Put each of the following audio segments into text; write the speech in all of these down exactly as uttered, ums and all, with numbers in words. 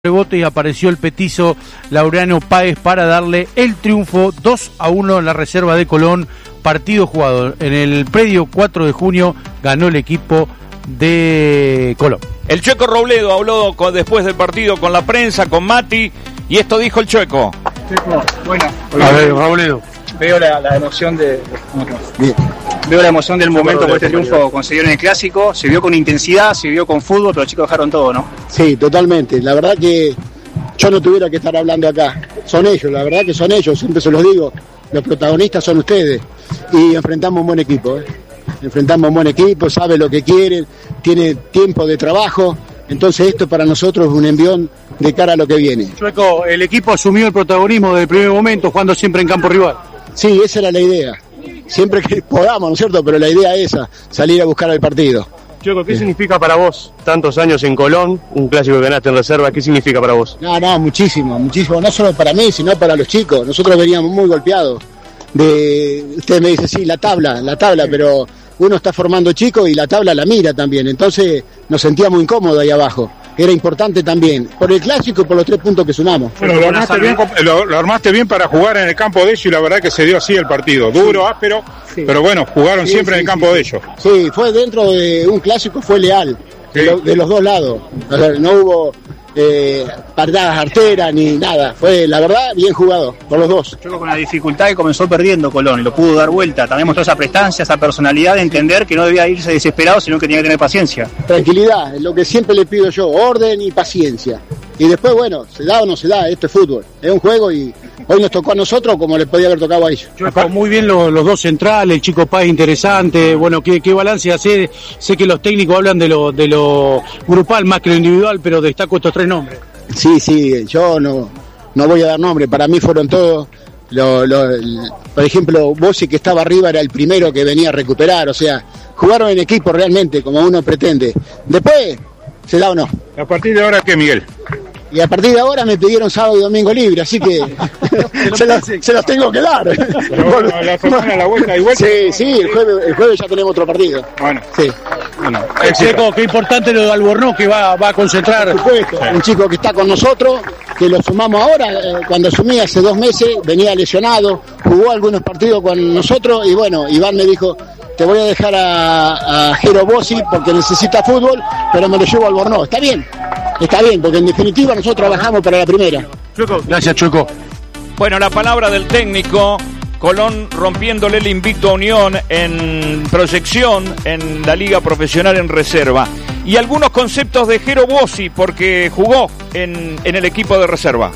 rebote y apareció el petizo Laureano Páez para darle el triunfo dos a uno en la reserva de Colón. Partido jugado en el predio cuatro de junio, ganó el equipo de Colón. El Chueco Robledo habló con, después del partido con la prensa, con Mati, y esto dijo el Chueco. Chueco, bueno, a ver, Robledo. Veo la, la emoción de, Bien. Veo la emoción del momento por este triunfo conseguido en el Clásico. Se vio con intensidad, se vio con fútbol, pero los chicos dejaron todo, ¿no? Sí, totalmente. La verdad que yo no tuviera que estar hablando acá. Son ellos, la verdad que son ellos, siempre se los digo. Los protagonistas son ustedes. Y enfrentamos un buen equipo, ¿eh? Enfrentamos un buen equipo, sabe lo que quieren, tiene tiempo de trabajo. Entonces esto para nosotros es un envión de cara a lo que viene. Chueco, el equipo asumió el protagonismo desde el primer momento, jugando siempre en campo rival. Sí, esa era la idea. Siempre que podamos, ¿no es cierto? Pero la idea es esa, salir a buscar el partido. Chueco, ¿qué sí. significa para vos tantos años en Colón, un clásico que ganaste en reserva? ¿Qué significa para vos? No, no, muchísimo, muchísimo. No solo para mí, sino para los chicos. Nosotros veníamos muy golpeados. De, usted me dice, sí, la tabla, la tabla, pero uno está formando chicos y la tabla la mira también. Entonces nos sentíamos incómodos ahí abajo. Era importante también, por el clásico y por los tres puntos que sumamos. Bueno, lo armaste, bien, lo, lo armaste bien para jugar en el campo de ellos y la verdad que se dio así el partido. Duro, sí. áspero, sí. pero bueno, jugaron sí, siempre sí, en el campo sí, de ellos. Sí, fue dentro de un clásico, fue leal, sí. de, lo, de los dos lados. O sea, no hubo eh, partidas arteras ni nada. Fue, la verdad, bien jugado, por los dos. Yo con la dificultad que comenzó perdiendo Colón y lo pudo dar vuelta. También mostró esa prestancia, esa personalidad de entender que no debía irse desesperado, sino que tenía que tener paciencia. Tranquilidad, es lo que siempre le pido yo, orden y paciencia. Y después, bueno, se da o no se da, esto es fútbol, es un juego y hoy nos tocó a nosotros como les podía haber tocado a ellos. Chueco, muy bien los, los dos centrales, el Chico Páez interesante, bueno, ¿qué, qué balance hace? Sé que los técnicos hablan de lo, de lo grupal más que lo individual, pero destaco estos tres nombres. Sí, sí, yo no, no voy a dar nombre, para mí fueron todos, lo, lo, el, por ejemplo, Bossi que estaba arriba era el primero que venía a recuperar, o sea, jugaron en equipo realmente, como uno pretende. Después, ¿se da o no? ¿A partir de ahora qué, Miguel? Y a partir de ahora me pidieron sábado y domingo libre, así que se, los, se los tengo que dar. Pero bueno, la semana, la vuelta y vuelta. Sí, sí, el jueves, el jueves ya tenemos otro partido. Bueno, sí. Bueno, Checo, qué importante lo de Albornoz que va, va a concentrar. Por supuesto, sí. Un chico que está con nosotros, que lo sumamos ahora, eh, cuando asumí hace dos meses, venía lesionado, jugó algunos partidos con nosotros y bueno, Iván me dijo, te voy a dejar a, a Jero Bossi porque necesita fútbol, pero me lo llevo a Albornoz. Está bien, está bien, porque en definitiva nosotros trabajamos para la primera. Chueco. Gracias, Chueco. Bueno, la palabra del técnico. Colón rompiéndole el invicto a Unión en proyección en la liga profesional en reserva. Y algunos conceptos de Jero Bossi, porque jugó en, en el equipo de reserva.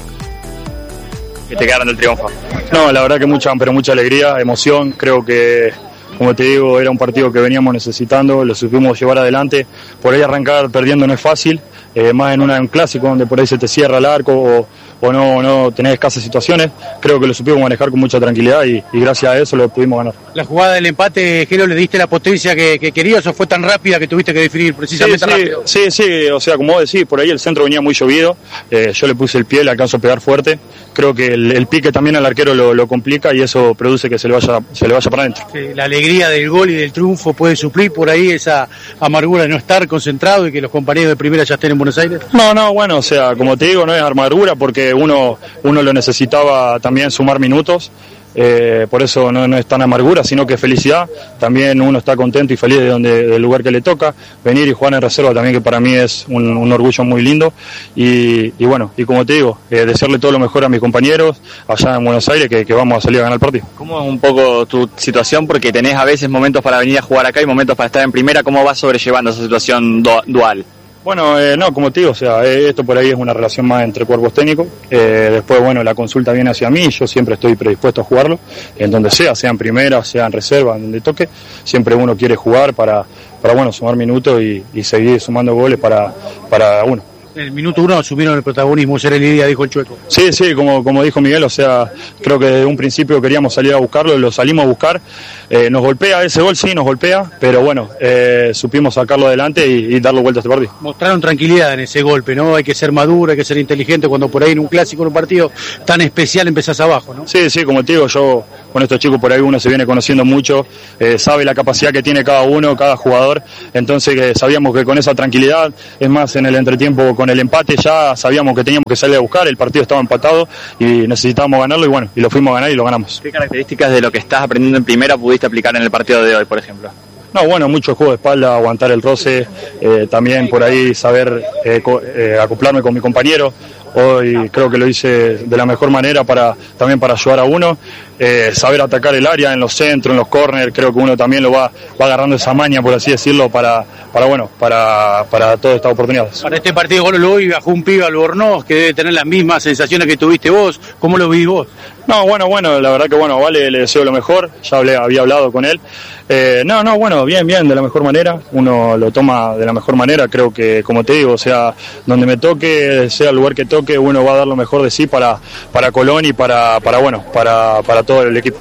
Que te quedaron del triunfo. No, la verdad que mucha, pero mucha alegría, emoción. Creo que, como te digo, era un partido que veníamos necesitando, lo supimos llevar adelante. Por ahí arrancar perdiendo no es fácil, eh, más en una, un clásico donde por ahí se te cierra el arco o, o no, no tenés escasas situaciones. Creo que lo supimos manejar con mucha tranquilidad y, y gracias a eso lo pudimos ganar. La jugada del empate, Jero, ¿le diste la potencia que, que querías o fue tan rápida que tuviste que definir precisamente sí, sí, rápido? Sí, sí, o sea, como vos decís, por ahí el centro venía muy llovido, eh, yo le puse el pie, le alcanzo a pegar fuerte. Creo que el, el pique también al arquero lo, lo complica y eso produce que se le vaya, se le vaya para adentro. Sí, la alegría del gol y del triunfo puede suplir por ahí esa amargura de no estar concentrado y que los compañeros de primera ya estén en Buenos Aires. No, no, bueno, o sea, como te digo, no es amargura porque uno, uno lo necesitaba también sumar minutos. Eh, por eso no, no es tan amargura, sino que felicidad. También uno está contento y feliz de donde, del lugar que le toca. Venir y jugar en reserva también, que para mí es un, un orgullo muy lindo. Y, y bueno, y como te digo, eh, desearle todo lo mejor a mis compañeros allá en Buenos Aires, que, que vamos a salir a ganar el partido. ¿Cómo es un poco tu situación? Porque tenés a veces momentos para venir a jugar acá y momentos para estar en primera. ¿Cómo vas sobrellevando esa situación do, dual? Bueno, eh, no, como te digo, o sea, eh, esto por ahí es una relación más entre cuerpos técnicos. Eh, después, bueno, la consulta viene hacia mí, yo siempre estoy predispuesto a jugarlo, en donde sea, sea en primera, sea en reserva, en donde toque. Siempre uno quiere jugar para, para bueno, sumar minutos y, y seguir sumando goles para, para uno. En el minuto uno asumieron el protagonismo, será el día, dijo el Chueco. Sí, sí, como, como dijo Miguel, o sea, creo que desde un principio queríamos salir a buscarlo, lo salimos a buscar, eh, nos golpea ese gol, sí, nos golpea, pero bueno, eh, supimos sacarlo adelante y, y darle vuelta a este partido. Mostraron tranquilidad en ese golpe, ¿no? Hay que ser maduro, hay que ser inteligente cuando por ahí en un clásico, en un partido tan especial empezás abajo, ¿no? Sí, sí, como te digo, yo con estos chicos por ahí uno se viene conociendo mucho, eh, sabe la capacidad que tiene cada uno, cada jugador, entonces eh, sabíamos que con esa tranquilidad, es más, en el entretiempo con el empate ya sabíamos que teníamos que salir a buscar, el partido estaba empatado y necesitábamos ganarlo y bueno, y lo fuimos a ganar y lo ganamos. ¿Qué características de lo que estás aprendiendo en primera pudiste aplicar en el partido de hoy, por ejemplo? No, bueno, mucho juego de espalda, aguantar el roce, eh, también por ahí saber eh, co- eh, acoplarme con mi compañero. Hoy creo que lo hice de la mejor manera para también para ayudar a uno, eh, saber atacar el área en los centros, en los corners, creo que uno también lo va, va agarrando esa maña, por así decirlo, para, para bueno, para, para todas estas oportunidades. Para este partido lo hoy bajó un pibe Albornoz que debe tener las mismas sensaciones que tuviste vos, ¿cómo lo vivís vos? No, bueno, bueno, la verdad que bueno, Vale, le deseo lo mejor, ya hablé, había hablado con él. Eh, no, no, bueno, bien, bien, de la mejor manera, uno lo toma de la mejor manera, creo que, como te digo, o sea, donde me toque, sea el lugar que toque, uno va a dar lo mejor de sí para, para Colón y para, para bueno, para, para todo el equipo.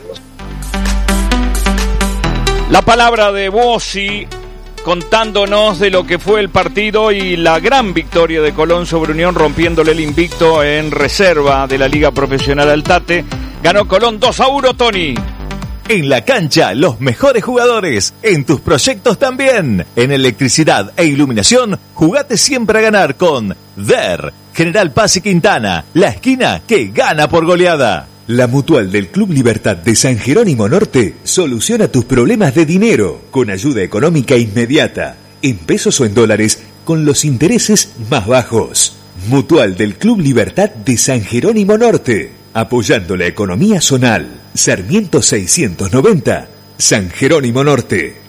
La palabra de Bossi contándonos de lo que fue el partido y la gran victoria de Colón sobre Unión, rompiéndole el invicto en reserva de la Liga Profesional Altate. Ganó Colón dos a uno, Tony. En la cancha, los mejores jugadores. En tus proyectos también. En electricidad e iluminación, jugate siempre a ganar con D E R. General Paz y Quintana, la esquina que gana por goleada. La Mutual del Club Libertad de San Jerónimo Norte soluciona tus problemas de dinero con ayuda económica inmediata, en pesos o en dólares, con los intereses más bajos. Mutual del Club Libertad de San Jerónimo Norte, apoyando la economía zonal. Sarmiento seiscientos noventa, San Jerónimo Norte.